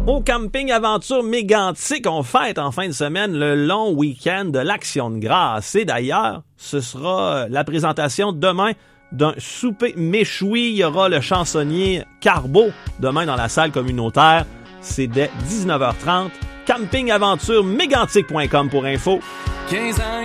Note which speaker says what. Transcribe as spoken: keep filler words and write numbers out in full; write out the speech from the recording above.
Speaker 1: Au Camping Aventure Mégantic, on fête en fin de semaine le long week-end de l'Action de grâce. Et d'ailleurs, ce sera la présentation demain d'un souper méchoui. Il y aura le chansonnier Carbo demain dans la salle communautaire. C'est dès dix-neuf heures trente. camping aventure mégantic point com pour info. quinze ans